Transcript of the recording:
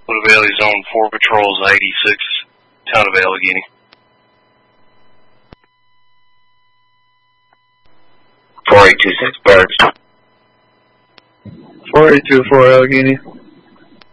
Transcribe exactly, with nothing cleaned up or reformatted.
Little Valley Zone four Patrols eighty-six, town of Allegheny. four eight two six Birds. four eight two four Allegheny.